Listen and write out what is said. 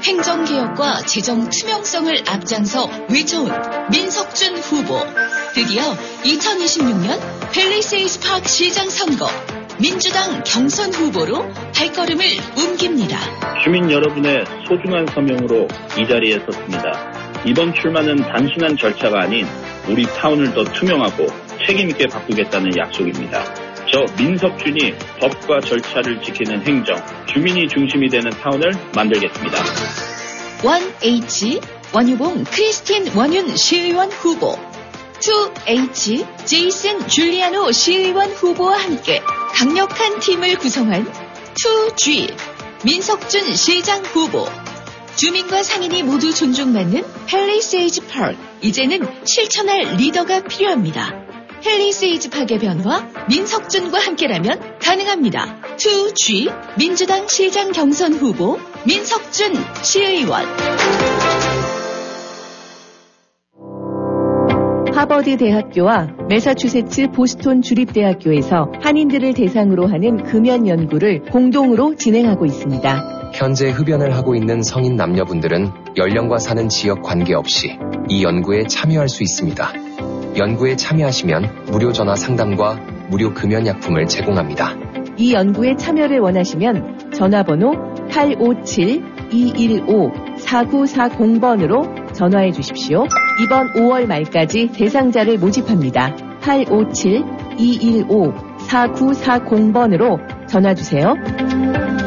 행정개혁과 재정 투명성을 앞장서 외쳐온 민석준 후보. 드디어 2026년 팰리세이드 파크 시장 선거 민주당 경선 후보로 발걸음을 옮깁니다. 주민 여러분의 소중한 서명으로 이 자리에 섰습니다. 이번 출마는 단순한 절차가 아닌 우리 타운을 더 투명하고 책임있게 바꾸겠다는 약속입니다. 저 민석준이 법과 절차를 지키는 행정, 주민이 중심이 되는 타운을 만들겠습니다. 1H 원유봉 크리스틴 원윤 시의원 후보, 2H 제이슨 줄리아노 시의원 후보와 함께 강력한 팀을 구성한 2G 민석준 시장 후보. 주민과 상인이 모두 존중받는 팰리세이드 파크. 이제는 실천할 리더가 필요합니다. 팰리세이드 파크의 변화 민석준과 함께라면 가능합니다. 2G 민주당 시장 경선 후보 민석준 시의원. 하버드 대학교와 매사추세츠 보스턴 주립대학교에서 한인들을 대상으로 하는 금연 연구를 공동으로 진행하고 있습니다. 현재 흡연을 하고 있는 성인 남녀분들은 연령과 사는 지역 관계없이 이 연구에 참여할 수 있습니다. 연구에 참여하시면 무료 전화 상담과 무료 금연약품을 제공합니다. 이 연구에 참여를 원하시면 전화번호 857-215-4940번으로 전화해 주십시오. 이번 5월 말까지 대상자를 모집합니다. 857-215-4940번으로 전화 주세요.